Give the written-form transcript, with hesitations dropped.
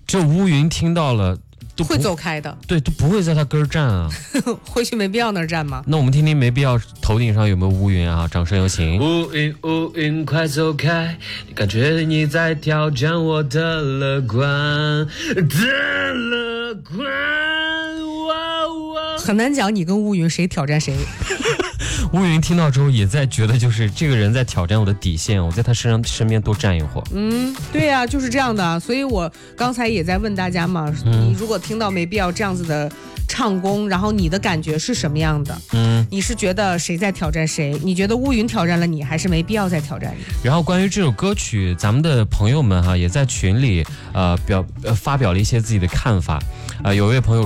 只有乌云听到了都会走开的， 对，都不会在他根儿站啊。 回去没必要那儿站吗？ 那我们听听没必要头顶上有没有乌云啊？掌声有请。乌云乌云快走开，感觉你在挑战我的乐观。 很难讲你跟乌云谁挑战谁。 乌云听到之后也在觉得，就是这个人在挑战我的底线，我在他身边多站一会儿。 对呀，就是这样的。所以我刚才也在问大家嘛，你如果听到没必要这样子的唱功，然后你的感觉是什么样的？你是觉得谁在挑战谁？你觉得乌云挑战了你，还是没必要再挑战你？ 然后关于这首歌曲，咱们的朋友们也在群里发表了一些自己的看法。有一位朋友